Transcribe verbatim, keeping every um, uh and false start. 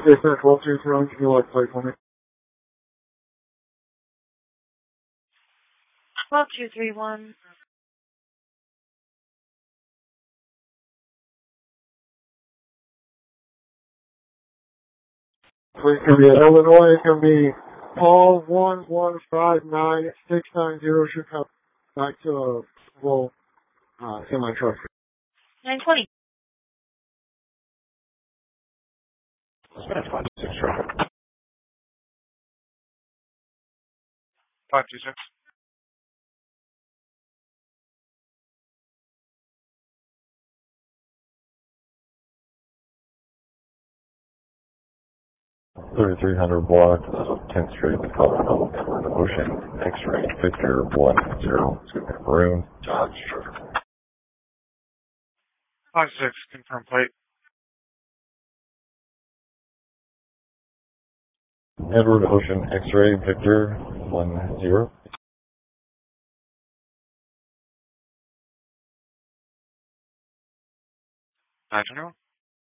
Yes, sir, twelve two three, can you like play for me? twelve two three one. Please can be Illinois, it can be Paul one one five nine six nine zero should come back to a full uh, semi truck. nine twenty. That's five six traffic. five two six. thirty-three hundred block, tenth Street, Colorado, Ocean, X-ray, Victor, one zero, Maroon, Dodge, five six, confirm plate. Edward, Ocean, X-ray, Victor, one zero. nine two zero.